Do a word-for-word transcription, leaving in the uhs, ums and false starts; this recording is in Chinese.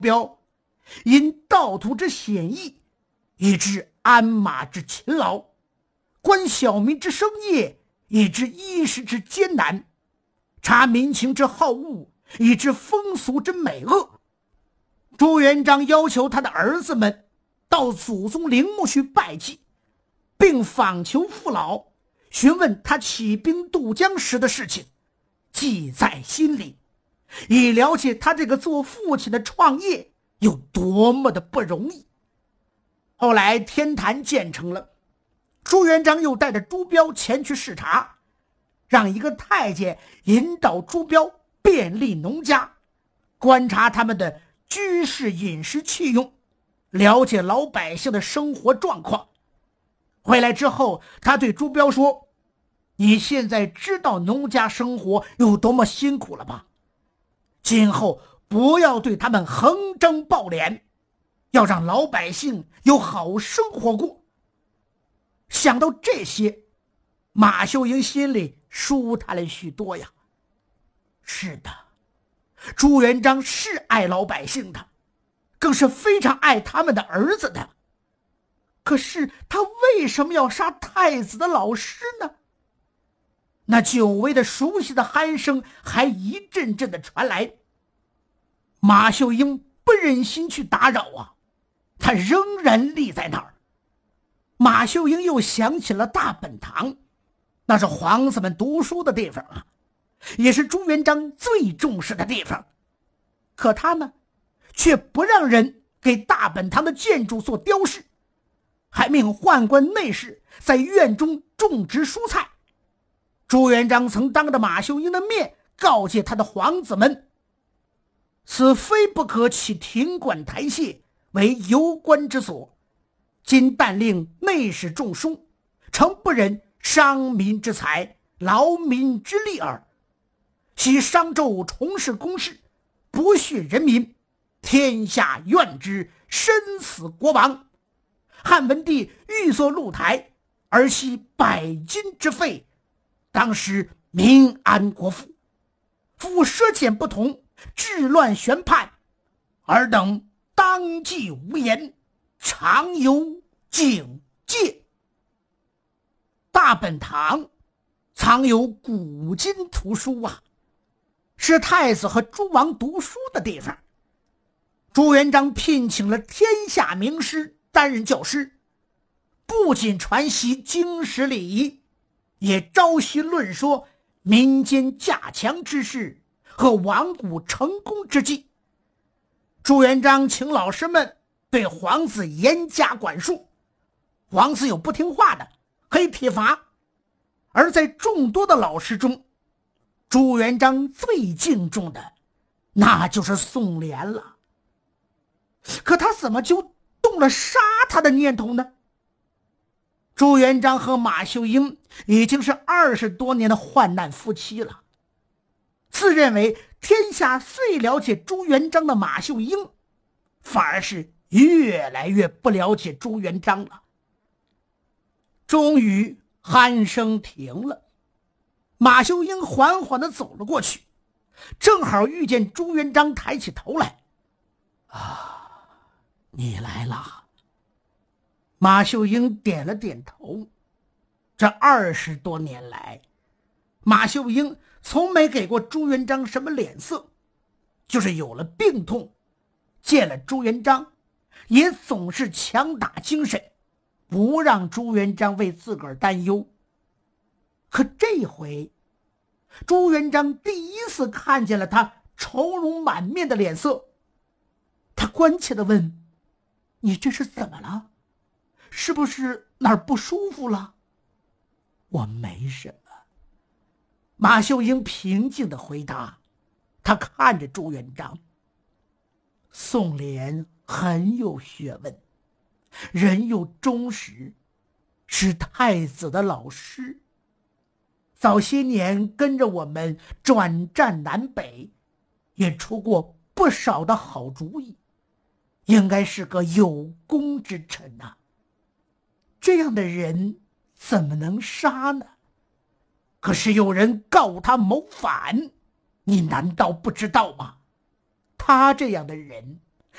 标，因盗图之险易，以致鞍马之勤劳，观小民之生业，以致衣食之艰难，察民情之好恶，以致风俗之美恶。朱元璋要求他的儿子们到祖宗陵墓去拜祭，并访求父老，询问他起兵渡江时的事情，记在心里，以了解他这个做父亲的创业有多么的不容易。后来天坛建成了，朱元璋又带着朱标前去视察，让一个太监引导朱标遍历农家，观察他们的居室饮食器用，了解老百姓的生活状况。回来之后，他对朱标说，你现在知道农家生活有多么辛苦了吧？今后不要对他们横征暴敛，要让老百姓有好生活过。想到这些，马秀英心里舒坦了许多呀。是的，朱元璋是爱老百姓的，更是非常爱他们的儿子的。可是他为什么要杀太子的老师呢？那久违的熟悉的鼾声还一阵阵的传来。马秀英不忍心去打扰啊，他仍然立在那儿。马秀英又想起了大本堂，那是皇子们读书的地方啊，也是朱元璋最重视的地方。可他呢，却不让人给大本堂的建筑做雕饰，还命宦官内侍在院中种植蔬菜。朱元璋曾当着马秀英的面告诫他的皇子们，此非不可起庭馆台榭为游官之所，今但令内侍种书，诚不忍伤民之财，劳民之力耳。昔商纣重视公事，不恤人民，天下怨之，身死国亡。汉文帝欲作露台，而惜百金之费，当时民安国富。夫奢俭不同，治乱悬叛，尔等当即无言，常有警戒。大本堂藏有古今图书啊，是太子和诸王读书的地方。朱元璋聘请了天下名师担任教师，不仅传习经史礼仪，也朝夕论说民间架墙之事和亡古成功之计。朱元璋请老师们对皇子严加管束，皇子有不听话的可以体罚。而在众多的老师中，朱元璋最敬重的那就是宋濂了。可他怎么就动了杀他的念头呢？朱元璋和马秀英已经是二十多年的患难夫妻了，自认为天下最了解朱元璋的马秀英，反而是越来越不了解朱元璋了。终于鼾声停了，马秀英缓缓地走了过去，正好遇见朱元璋抬起头来。啊，你来了。马秀英点了点头。这二十多年来，马秀英从没给过朱元璋什么脸色，就是有了病痛，见了朱元璋也总是强打精神，不让朱元璋为自个儿担忧。可这回朱元璋第一次看见了他愁容满面的脸色，他关切地问，你这是怎么了？是不是哪儿不舒服了？我没什么。马秀英平静地回答。他看着朱元璋，宋濂很有学问，人又忠实，是太子的老师，早些年跟着我们转战南北，也出过不少的好主意，应该是个有功之臣呐、啊。这样的人怎么能杀呢？可是有人告他谋反，你难道不知道吗？他这样的人